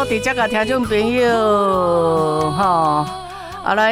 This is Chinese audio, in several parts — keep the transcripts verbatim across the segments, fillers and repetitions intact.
伫遮个听众朋友，哈，啊来，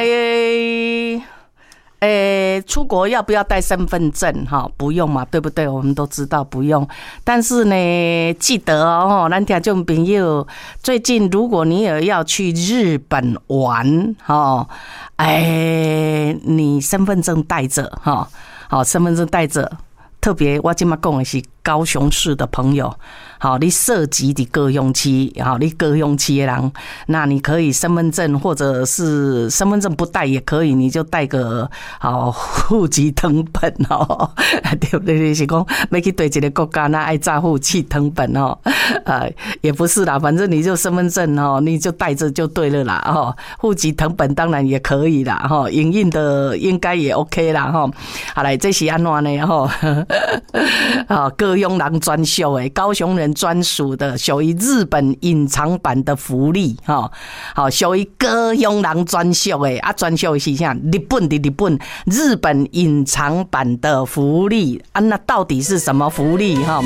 诶，出国要不要带身份证？哈，不用嘛，对不对？我们都知道不用。但是呢，记得哦，咱听众朋友，最近如果你也要去日本玩，哈，哎，你身份证带着，哈，好，身份证带着。特别我今麦讲的是高雄市的朋友，好，你涉及的高雄市，好，你高雄市的人，那你可以身份证或者是身份证不带也可以，你就带个好户籍誊本哦，对不对？就是讲要去对一个国家，那爱查户籍誊本哦，呃，也不是啦，反正你就身份证哦，你就带着就对了啦，哦，户籍誊本当然也可以啦，哈，影印的应该也 OK 啦，哈，好来，这是安怎呢？哈。啊，高雄人专属的，高雄人专属的，属于日本隐藏版的福利哈。好，属于高雄人专属的啊，专属的是啥？日本的日本，日本隐藏版的福利啊，那到底是什么福利哈？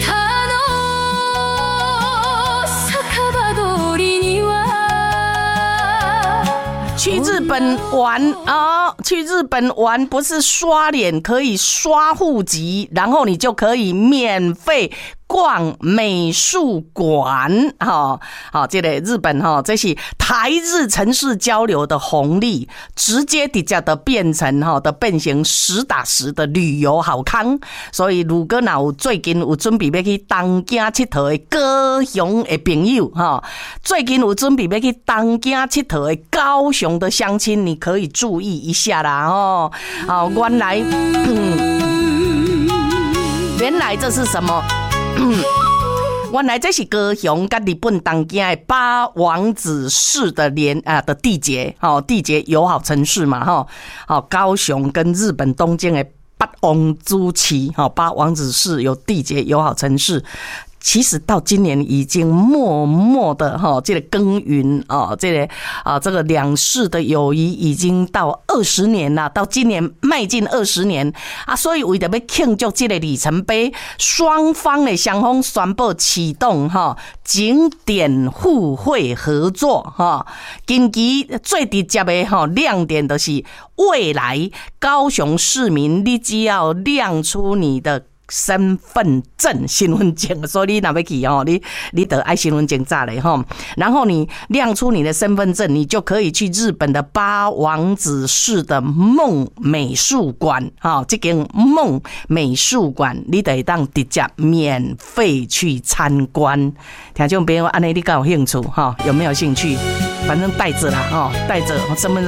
去日本玩啊、哦！去日本玩不是刷脸，可以刷户籍，然后你就可以免费逛美术馆，哈，好，这个日本哈，这是台日城市交流的红利，直接直接的变成哈的变成实打实的旅游好康。所以如果哪有最近有准备要去东京佚佗的高雄的朋友哈，最近有准备要去东京佚佗的高雄的乡亲，你可以注意一下啦哦。好，原来，嗯，原来这是什么？原来这是高雄跟日本东京的八王子市的连啊的缔结，好缔结友好城市嘛，哈，好高雄跟日本东京的八王子市，好八王子市有缔结友好城市。其实到今年已经默默的哈，这个耕耘啊，这个啊，这个两市的友谊已经到二十年了，到今年迈进二十年啊，所以为了要庆祝这个里程碑，双方的双方宣布启动哈景点互惠合作哈，近期最直接的哈亮点的是未来高雄市民，你只要亮出你的身份证、身份证，所以你哪要去哦？你你得爱身份证炸嘞哈。然后你亮出你的身份证，你就可以去日本的八王子市的梦美术馆哈。这间梦美术馆，你得当直接免费去参观。听众朋友，安尼你敢有兴趣哈？有没有兴趣？反正带着啦哈，带着身份证。